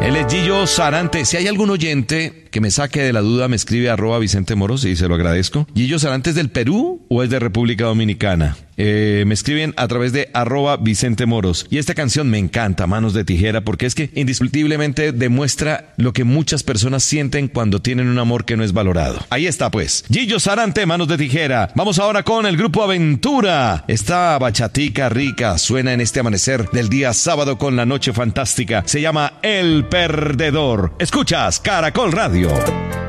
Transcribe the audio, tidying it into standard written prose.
Él es Gillo Sarante. Si hay algún oyente que me saque de la duda, me escribe @Vicente Moros y se lo agradezco. ¿Gillo Sarante es del Perú o es de República Dominicana? Me escriben a través de @Vicente Moros. Y esta canción me encanta, Manos de Tijera, porque es que indiscutiblemente demuestra lo que muchas personas sienten cuando tienen un amor que no es valorado. Ahí está pues, Gillo Sarante, Manos de Tijera. Vamos ahora con el grupo Aventura. Esta bachatica rica suena en este amanecer del día sábado con la noche fantástica. Se llama El Perdedor. Escuchas Caracol Radio.